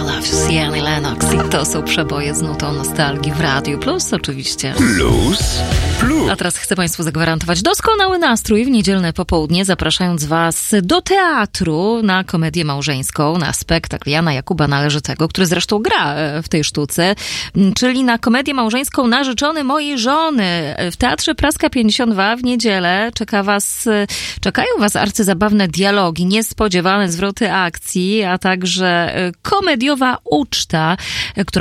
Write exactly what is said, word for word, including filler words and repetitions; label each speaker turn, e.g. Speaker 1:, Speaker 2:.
Speaker 1: Love You, Annie Lennox. I to są przeboje z nutą nostalgii w Radiu Plus oczywiście.
Speaker 2: Plus, plus.
Speaker 1: A teraz chcę Państwu zagwarantować doskonały nastrój w niedzielne popołudnie, zapraszając Was do teatru na komedię małżeńską, na spektakl Jana Jakuba Należytego, który zresztą gra w tej sztuce, czyli na komedię małżeńską Narzeczony mojej żony. W Teatrze Praska pięćdziesiąt dwa w niedzielę czeka was, czekają Was arcyzabawne dialogi, niespodziewane zwroty akcji, a także komediowa uczta, która